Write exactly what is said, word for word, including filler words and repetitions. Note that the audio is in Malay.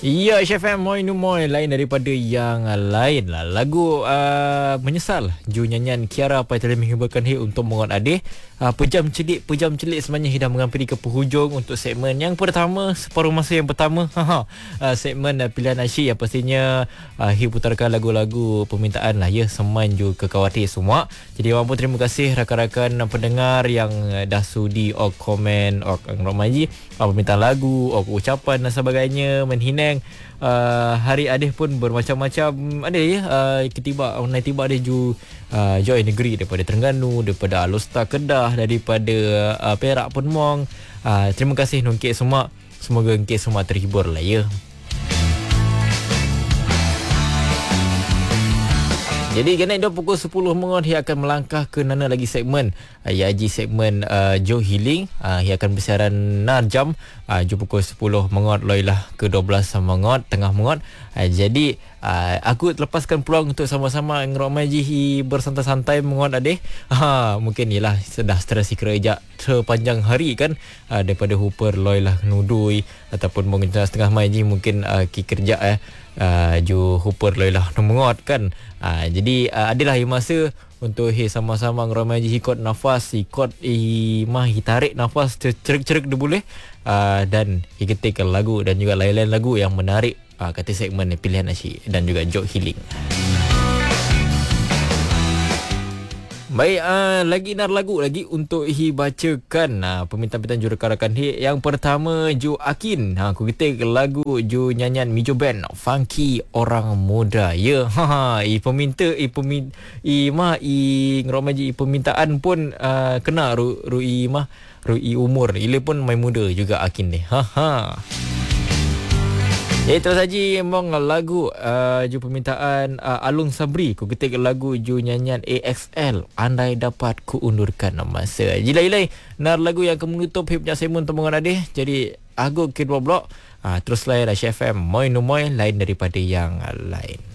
Ya, H F M Moi Numoy, lain daripada yang lain lah. Lagu uh, Menyesal, Ju nyanyian Kiara apa yang telah menghiburkan hit untuk mengot adih. Uh, pejam celik, pejam celik sebenarnya dah menghampiri ke penghujung untuk segmen yang pertama, separuh masa yang pertama. uh, segmen uh, pilihan asyik yang pastinya uh, hit putarkan lagu-lagu permintaan lah ya, Seman Ju Kekawati semua. Jadi orang pun terima kasih rakan-rakan pendengar yang uh, dah sudi ok komen, ok Romaji, uh, permintaan lagu, ok ucapan dan sebagainya, menhinang. Uh, hari adih pun bermacam-macam ada ya. Uh, ketiba online tiba ada ju uh, Joy Negeri daripada Terengganu, daripada Alostar Kedah, daripada uh, Perak Penmuang. Uh, terima kasih nungkit semua. Semoga nungkit semua terhibur lah ya. Jadi kena dah pukul sepuluh mengon dia akan melangkah ke nana lagi segmen uh, Yaji segmen uh, Joe Healing. Uh, dia akan bersiaran enam jam uh, Ju pukul sepuluh mengot loilah ke dua belas mengot tengah mengot. Uh, jadi uh, aku lepaskan peluang untuk sama-sama ngerok maji bersantai-santai mengot adeh. Ha, mungkin ialah sudah stres kerja sepanjang hari kan, uh, daripada Hooper loilah nudui ataupun mungkin setengah maji mungkin uh, ki kerja eh Uh, Ju Hooper loilah mengot kan. uh, Jadi uh, adalah masa untuk he sama-sama ngeramai je ikut nafas, ikut imah tarik nafas cerik-cerik dia boleh, uh, dan ketikkan lagu dan juga lain-lain lagu yang menarik uh, kata segmen pilihan asyik dan juga Joke Healing. Baik, uh, lagi nar lagu lagi untuk hi bacakan uh, permintaan-permintaan ju rakan-rakan hi. Yang pertama Ju Akin, ha, aku ketik lagu Ju nyanyian Mijo Band Funky Orang Muda. Ya, ha ha, i peminta i peminta i mah i ngeromaji permintaan pun uh, kena ru ru i mah ru i umur. Ile pun main muda juga Akin ni. Ha ha. Itu saja memang lagu uh, Ju permintaan uh, Alung Sabri. Ku ketik lagu Ju nyanyian A X L Andai Dapat Ku Undurkan Masa. Jilai-jilai nar lagu yang akan menutup hipnya segmen temungan adih. Jadi aku kedua blok uh, terus lain H F M Moi Numoy, lain daripada yang lain.